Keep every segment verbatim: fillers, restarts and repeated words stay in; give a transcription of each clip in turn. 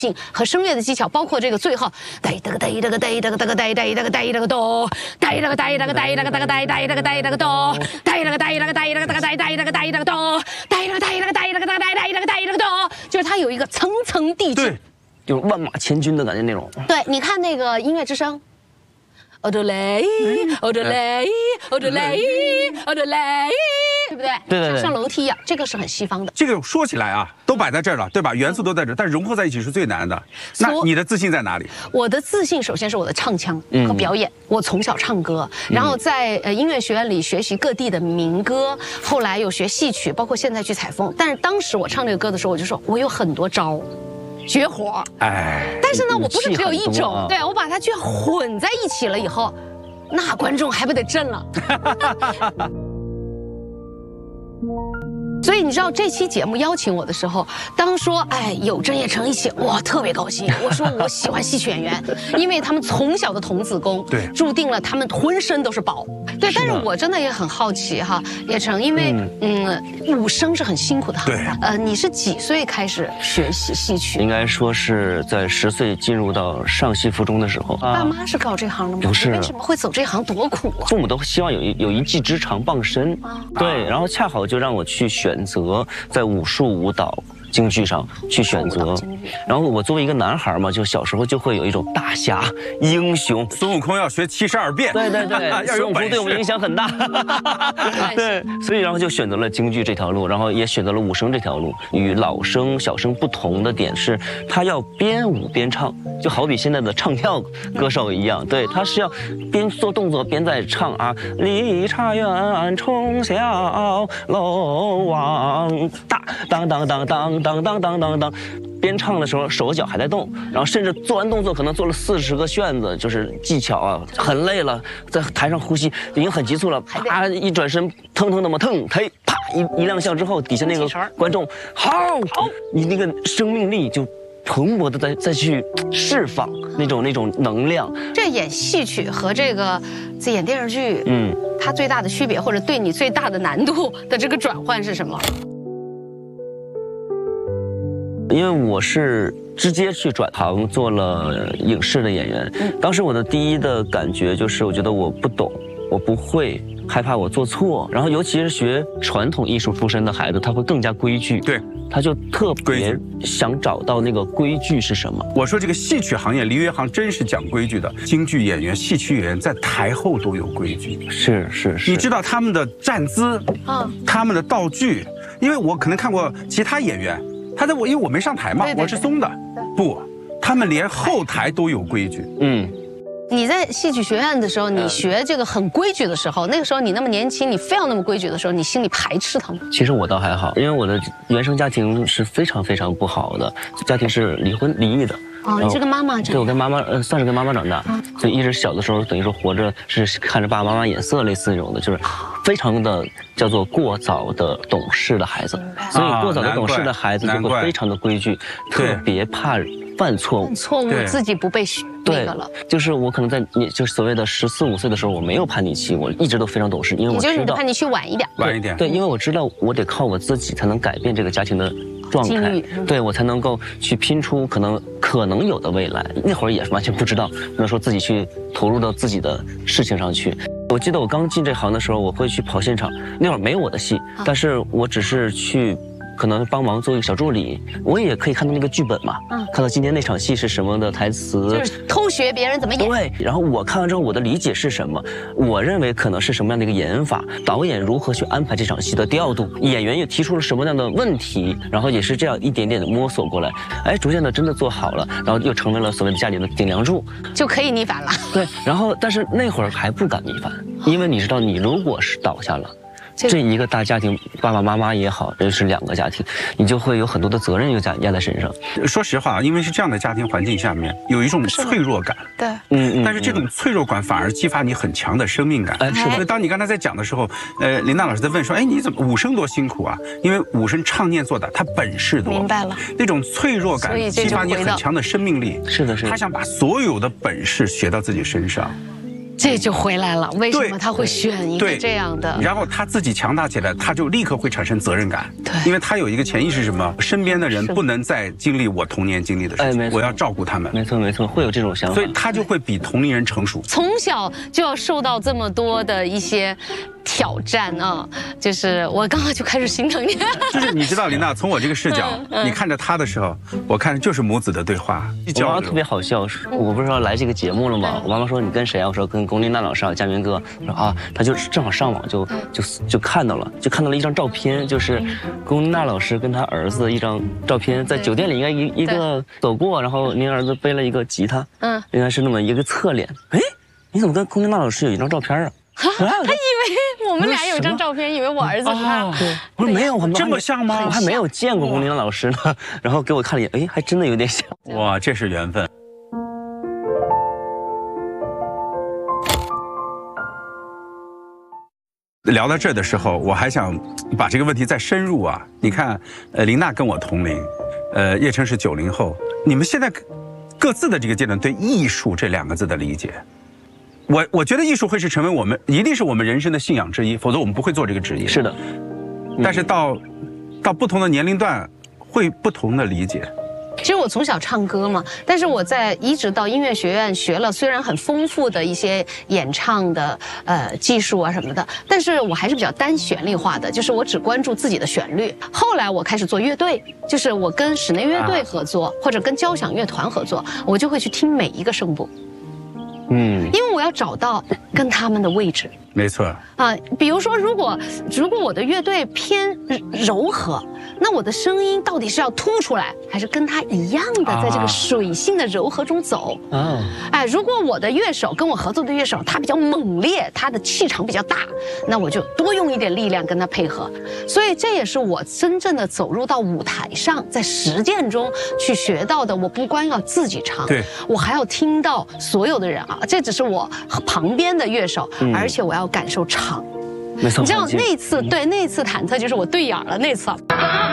和声乐的技巧，包括这个最后哒哒个哒哒个哒哒个哒个哒哒哒个哒哒个哆，哒哒个哒哒个哒哒个哒个哒哒个哒哒个哆，哒哒个哒哒个哒哒个哒个哒哒个哒哒个哆，哒哒个哒哒个哒哒个哒哒个哒哒个哆，就是它有一个层层递进， 就是万马千军的感觉那种。 对，你看那个音乐之声。欧德雷，欧德雷，欧德雷，欧德雷，对不对？ 对对对， 像楼梯一样，这个是很西方的。 这个说起来啊，都摆在这儿了，对吧？元素都在这儿，但融合在一起是最难的。那你的自信在哪里？ 我的自信首先是我的唱腔和表演。嗯、我从小唱歌，然后在呃音乐学院里学习各地的民歌，后来又学戏曲，包括现在去采风。但是当时我唱这个歌的时候，我就说我有很多招。绝活，哎，但是呢，我不是只有一种，啊、对我把它居然混在一起了以后，那观众还不得震了？所以你知道这期节目邀请我的时候，当说哎有郑业成一起，哇特别高兴。我说我喜欢戏曲演员，因为他们从小的童子功，对，注定了他们浑身都是宝。对，但是我真的也很好奇哈，业成，因为嗯武生是很辛苦的行当，呃，你是几岁开始学习戏曲？ 应该说是在十岁进入到上戏附中的时候。 爸妈是搞这行的吗？ 不是， 为什么会走这行？多苦啊！ 父母都希望有一有一技之长傍身，对，然后恰好就让我去选。选择在武术、舞蹈、京剧上去选择，然后我作为一个男孩嘛，就小时候就会有一种大侠英雄。 孙悟空要学七十二变， 对对对，孙悟空对我们影响很大。对，所以然后就选择了京剧这条路，然后也选择了武生这条路。与老生、小生不同的点是，他要边舞边唱，就好比现在的唱跳歌手一样。对，他是要边做动作边在唱啊，梨茶园冲霄楼王大，当当当当。当当当当当，边唱的时候手脚还在动，然后甚至做完动作可能做了四十个旋子，就是技巧啊，很累了，在台上呼吸已经很急促了，啪一转身，腾腾那么腾，嘿啪一一亮相之后，底下那个观众好好，你那个生命力就蓬勃的再再去释放那种那种能量。 这演戏曲和这个在演电视剧，嗯，它最大的区别或者对你最大的难度的这个转换是什么？ 因为我是直接去转行做了影视的演员，当时我的第一的感觉就是，我觉得我不懂，我不会，害怕我做错。然后尤其是学传统艺术出身的孩子，他会更加规矩， 对， 他就特别想找到那个规矩是什么。 我说这个戏曲行业，梨园行真是讲规矩的。京剧演员、戏曲演员在台后都有规矩， 是是是。 你知道他们的站姿啊，他们的道具，因为我可能看过其他演员。他在我，因为我没上台嘛，我是松的，不，他们连后台都有规矩。嗯， 你在戏曲学院的时候，你学这个很规矩的时候，那个时候你那么年轻，你非要那么规矩的时候，你心里排斥他吗？ 其实我倒还好，因为我的原生家庭是非常非常不好的，家庭是离婚离异的。 哦，你是跟妈妈长大？ 对，我跟妈妈，呃，算是跟妈妈长大，嗯、所以一直小的时候等于说活着是看着爸爸妈妈眼色，类似那种的，就是非常的叫做过早的懂事的孩子。所以过早的懂事的孩子就会非常的规矩，特别怕犯错误。 错误自己不被那个了。 就是我可能在你就是所谓的十四五岁的时候，我没有叛逆期，我一直都非常懂事，因为我知道。 也就是你的叛逆期晚一点。 晚一点。 对，因为我知道我得靠我自己才能改变这个家庭的状态，对我才能够去拼出可能可能有的未来。那会儿也是完全不知道，能说自己去投入到自己的事情上去。我记得我刚进这行的时候，我会去跑现场，那会儿没有我的戏，但是我只是去可能帮忙做一个小助理，我也可以看到那个剧本嘛，嗯，看到今天那场戏是什么的台词， 就是偷学别人怎么演。 对，然后我看完之后，我的理解是什么？我认为可能是什么样的一个演法，导演如何去安排这场戏的调度，演员又提出了什么样的问题，然后也是这样一点点的摸索过来，哎，逐渐的真的做好了，然后又成为了所谓的家里的顶梁柱， 就可以逆反了。 对，然后但是那会儿还不敢逆反，因为你知道，你如果是倒下了。这一个大家庭，爸爸妈妈也好，这是两个家庭，你就会有很多的责任又压压在身上。 说实话，因为是这样的家庭环境下面，有一种脆弱感。 对， 嗯，但是这种脆弱感反而激发你很强的生命感。 哎，是的。 所以当你刚才在讲的时候，呃，林娜老师在问说，哎，你怎么武生多辛苦啊？因为武生唱念做打，他本事多。 明白了。 那种脆弱感激发你很强的生命力。 是的，是的。 他想把所有的本事学到自己身上。 这就回来了，为什么他会选一个这样的？ 然后他自己强大起来，他就立刻会产生责任感。 对， 因为他有一个潜意识，什么？身边的人不能再经历我童年经历的事情，我要照顾他们。 没错没错，会有这种想法， 所以他就会比同龄人成熟。 从小就要受到这么多的一些挑战啊，就是我刚刚就开始心疼你。 就是你知道，琳娜，从我这个视角，你看着他的时候，我看着就是母子的对话。 我妈妈特别好笑，我不是要来这个节目了吗？我妈妈说你跟谁啊？我说跟龚琳娜老师啊，佳明哥。我说啊，他就正好上网就就就看到了，就看到了一张照片，就是龚琳娜老师跟他儿子的一张照片，在酒店里应该一一个走过，然后您儿子背了一个吉他，嗯，应该是那么一个侧脸。哎，你怎么跟龚琳娜老师有一张照片啊？ 他以为我们俩有张照片，以为我儿子是他。 我说没有， 这么像吗？ 我还没有见过龚琳娜老师呢。然后给我看了一眼，哎，还真的有点像。 哇，这是缘分。聊到这的时候，我还想把这个问题再深入啊。你看，呃，琳娜跟我同龄，呃，叶晨是九零后，你们现在各自的这个阶段对艺术这两个字的理解。我我觉得艺术会是成为我们一定是我们人生的信仰之一，否则我们不会做这个职业。 是的， 但是到到不同的年龄段会不同的理解。 其实我从小唱歌嘛，但是我在一直到音乐学院学了，虽然很丰富的一些演唱的呃技术啊什么的，但是我还是比较单旋律化的，就是我只关注自己的旋律。后来我开始做乐队，就是我跟室内乐队合作，或者跟交响乐团合作，我就会去听每一个声部。嗯，因为我要找到跟他们的位置。 没错啊，比如说，如果如果我的乐队偏柔和，那我的声音到底是要凸出来，还是跟他一样的在这个水性的柔和中走？啊，哎，如果我的乐手跟我合作的乐手他比较猛烈，他的气场比较大，那我就多用一点力量跟他配合。所以这也是我真正的走入到舞台上，在实践中去学到的。我不光要自己唱，对，我还要听到所有的人啊，这只是我旁边的乐手，嗯、而且我要感受场。 没错， 你知道那一次，对那一次忐忑就是我对眼了那次。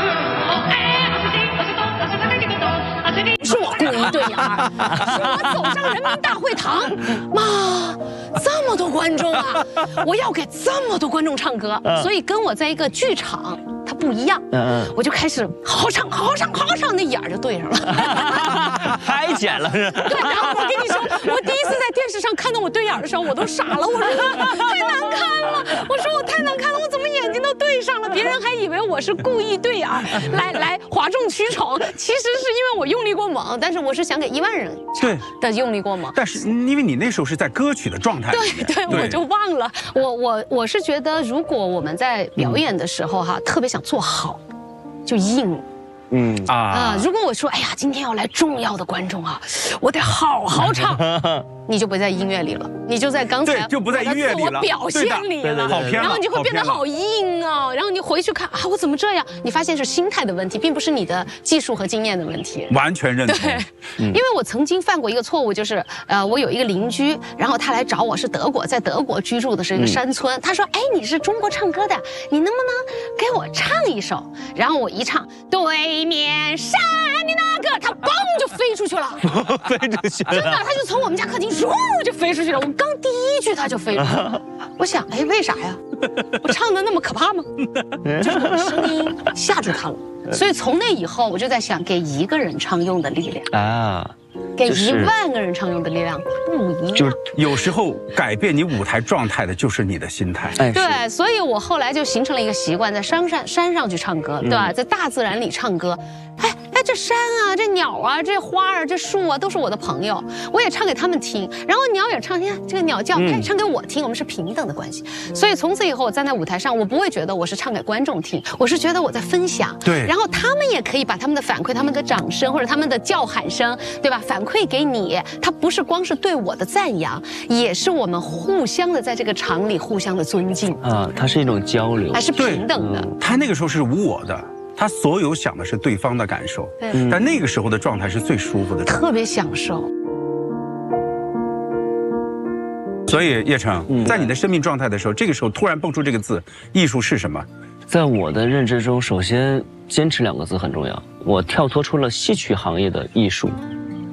是我故意对眼，是我走上人民大会堂，妈，这么多观众啊，我要给这么多观众唱歌，所以跟我在一个剧场它不一样，嗯嗯，我就开始好好唱，好好唱，好好唱，那眼儿就对上了， 太简了是。 对，然后我跟你说，我第一次在电视上看到我对眼的时候，我都傻了，我说太难看了，我说我太难看了，我怎么眼睛都对上了？别人还以为我是故意对眼，来来哗众取宠，其实是因为我用力过猛，但是我是想给一万人对的用力过猛。 但是因为你那时候是在歌曲的状态， 对对，我就忘了。我我我是觉得，如果我们在表演的时候哈，特别想做好，就硬。嗯啊啊！如果我说，哎呀，今天要来重要的观众啊，我得好好唱，你就不在音乐里了，你就在刚才就不在音乐里了， 我表现里了，然后你就会变得好硬啊，然后你回去看啊，我怎么这样？你发现是心态的问题，并不是你的技术和经验的问题。 完全认同。 对，因为我曾经犯过一个错误，就是呃，我有一个邻居，然后他来找我，是德国，在德国居住的是一个山村，他说，哎，你是中国唱歌的，你能不能给我唱一首？然后我一唱，对。对面山的那个，他嘣就飞出去了， 飞出去了， 真的，他就从我们家客厅嗖就飞出去了。我刚第一句他就飞出去了，我想，哎，为啥呀？我唱的那么可怕吗？就是我的声音吓住他了。所以从那以后，我就在想，给一个人唱用的力量啊。给一万个人唱用的力量不一样， 就是有时候改变你舞台状态的就是你的心态。 哎，对，所以我后来就形成了一个习惯，在山上山上去唱歌，对吧？在大自然里唱歌。哎哎，这山啊，这鸟啊，这花啊，这树啊，都是我的朋友，我也唱给他们听。然后鸟也唱，你看这个鸟叫，它也唱给我听，我们是平等的关系。所以从此以后，我站在舞台上，我不会觉得我是唱给观众听，我是觉得我在分享。 对。 然后他们也可以把他们的反馈、他们的掌声或者他们的叫喊声，对吧？反馈给你，它不是光是对我的赞扬，也是我们互相的在这个场里互相的尊敬啊，它是一种交流， 还是平等的。 他那个时候是无我的。他所有想的是对方的感受，但那个时候的状态是最舒服的， 特别享受。 所以叶成，嗯、在你的生命状态的时候，这个时候突然蹦出这个字“艺术”是什么？ 在我的认知中，首先坚持两个字很重要。我跳脱出了戏曲行业的艺术，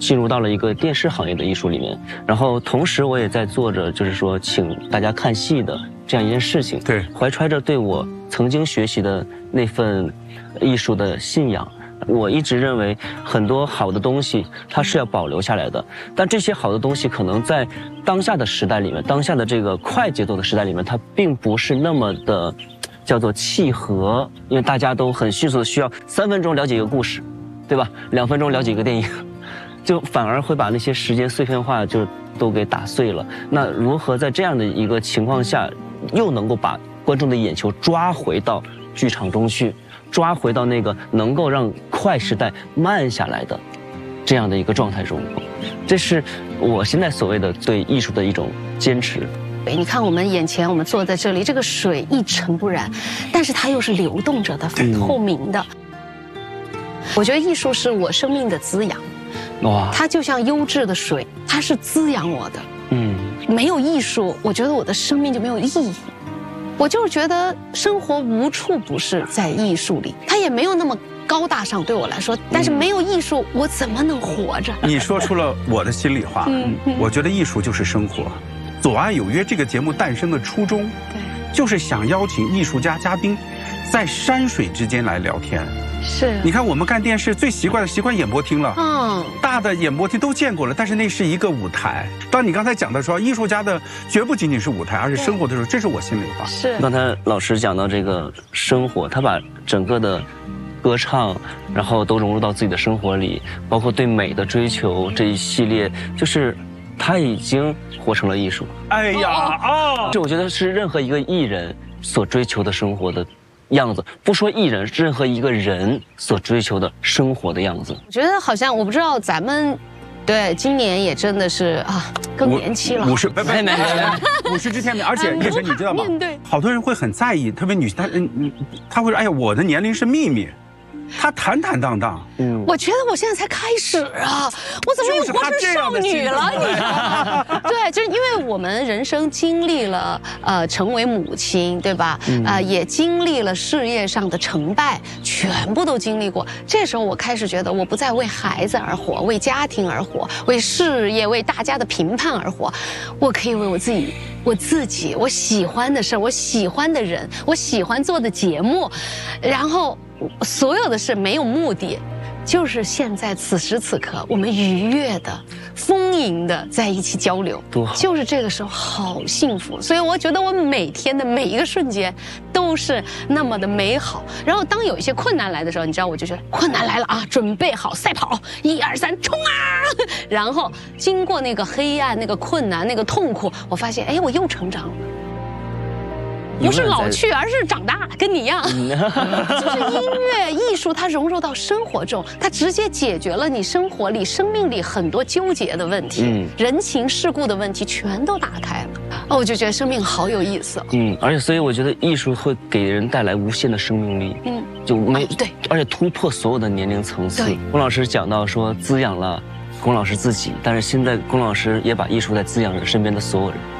进入到了一个电视行业的艺术里面，然后同时我也在做着，就是说请大家看戏的这样一件事情。 对， 怀揣着对我曾经学习的那份艺术的信仰，我一直认为很多好的东西它是要保留下来的，但这些好的东西可能在当下的时代里面，当下的这个快节奏的时代里面，它并不是那么的叫做契合，因为大家都很迅速的需要三分钟了解一个故事，对吧？两分钟了解一个电影，就反而会把那些时间碎片化就都给打碎了。那如何在这样的一个情况下，又能够把观众的眼球抓回到剧场中去，抓回到那个能够让快时代慢下来的这样的一个状态中？这是我现在所谓的对艺术的一种坚持。 你看我们眼前，我们坐在这里，这个水一尘不染，但是它又是流动着的，透明的。我觉得艺术是我生命的滋养，哇，它就像优质的水，它是滋养我的。嗯，没有艺术，我觉得我的生命就没有意义。我就是觉得生活无处不是在艺术里，它也没有那么高大上对我来说，但是没有艺术，我怎么能活着？ 你说出了我的心里话。嗯，我觉得艺术就是生活。左岸有约这个节目诞生的初衷，对，就是想邀请艺术家嘉宾，在山水之间来聊天。 是， 你看我们干电视最习惯的习惯演播厅了，嗯，大的演播厅都见过了，但是那是一个舞台。当你刚才讲的说，艺术家的绝不仅仅是舞台，而是生活的时候，这是我心里话。 是， 刚才老师讲到这个生活，他把整个的歌唱，然后都融入到自己的生活里，包括对美的追求这一系列，就是他已经活成了艺术。哎呀啊！这我觉得是任何一个艺人所追求的生活的样子，不说艺人，任何一个人所追求的生活的样子。 我觉得好像我不知道咱们，对，今年也真的是啊，更年期了。 五十，没没没没，五十之前没，而且叶晨你知道吗？好多人会很在意，特别女性，她嗯，她会说，哎呀，我的年龄是秘密。她坦坦荡荡， 嗯，我觉得我现在才开始啊，我怎么又活成少女了？你知道吗？对，就是因为我们人生经历了呃成为母亲，对吧？啊、呃，也经历了事业上的成败，全部都经历过。这时候我开始觉得，我不再为孩子而活，为家庭而活，为事业、为大家的评判而活，我可以为我自己。我自己，我喜欢的事，我喜欢的人，我喜欢做的节目，然后所有的事没有目的，就是现在此时此刻我们愉悦的、丰盈的在一起交流，多好，就是这个时候好幸福。所以我觉得我每天的每一个瞬间都是那么的美好。然后当有一些困难来的时候，你知道，我就觉得困难来了啊，准备好赛跑，一二三，冲啊！然后经过那个黑暗、那个困难、那个痛苦，我发现，哎，我又成长了。不是老去，而是长大，跟你一样。就是音乐艺术，它融入到生活中，它直接解决了你生活里、生命里很多纠结的问题，嗯，人情世故的问题全都打开了。哦，我就觉得生命好有意思。嗯， 而且所以我觉得艺术会给人带来无限的生命力。嗯，就没、啊、对，而且突破所有的年龄层次。龚老师讲到说滋养了龚老师自己，但是现在龚老师也把艺术在滋养着身边的所有人。